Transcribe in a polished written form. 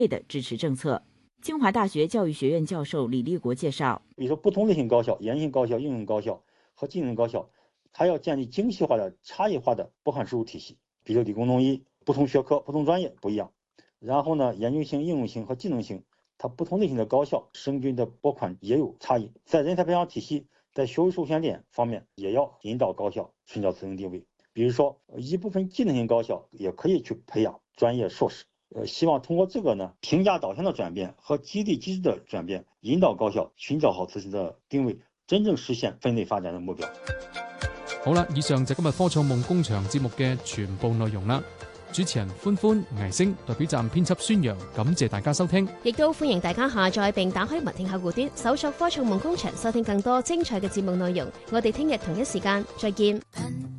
的支持政策。清华大学教育学院教授李立国介绍， 比如说不同类型高校、研性高校、应用高校和技能高校，它要建立精细化的、差异化的拨款输入体系。比如理工农医，不同学科、不同专业不一样。然后呢，研究性、应用性和技能性，它不同类型的高校生均的拨款也有差异。在人才培养体系，在学位授权点方面，也要引导高校寻找自身定位。比如说，一部分技能性高校也可以去培养专业硕士。希望通过这个呢，评价导向的转变和激励机制的转变，引导高校寻找好自身的定位，真正实现分类发展的目标。 好啦，以上就今日科創夢工場節目嘅全部內容啦。主持人歡歡、倪星代表站編輯宣揚，感謝大家收聽， 亦都歡迎大家下載並打開文聽客戶端，搜索科創夢工場，收聽更多精彩嘅節目內容。我哋聽日同一時間再見。